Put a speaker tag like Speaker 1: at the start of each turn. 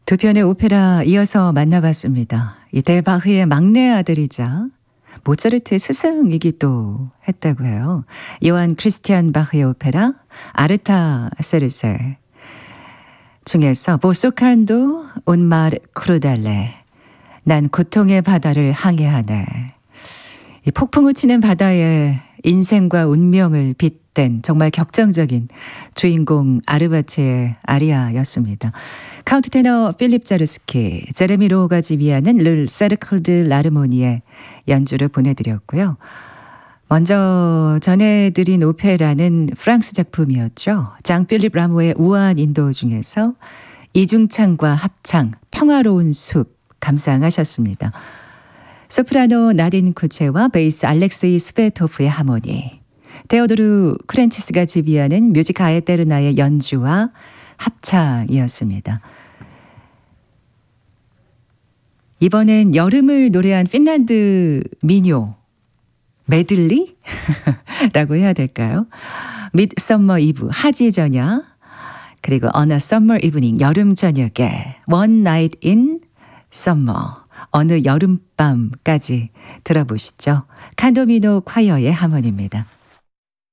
Speaker 1: 두 편의 오페라 이어서 만나봤습니다. 이 대바흐의 막내 아들이자 모차르트의 스승이기도 했다고 해요. 요한 크리스티안 바흐의 오페라 아르타 세르세 중에서 보소칸도 온마르 크루달레 난 고통의 바다를 항해하네. 이 폭풍우 치는 바다에 인생과 운명을 빗댄 정말 격정적인 주인공 아르바체의 아리아였습니다. 카운트 테너 필립 자르스키, 제레미 로가 지휘하는 를 세르클드 라르모니의 연주를 보내드렸고요. 먼저 전해드린 오페라는 프랑스 작품이었죠. 장 필립 라모의 우아한 인도 중에서 이중창과 합창, 평화로운 숲 감상하셨습니다. 소프라노 나딘 쿠체와 베이스 알렉세이 스베토프의 하모니, 테오도르 크렌치스가 지휘하는 뮤직 아에테르나의 연주와 합창이었습니다. 이번엔 여름을 노래한 핀란드 민요 메들리? 라고 해야 될까요? 미드서머 이브, 하지 저녁, 그리고 On a Summer Evening, 여름 저녁에 One Night in Summer, 어느 여름밤까지 들어보시죠. 칸도미노 콰이어의 하모니입니다.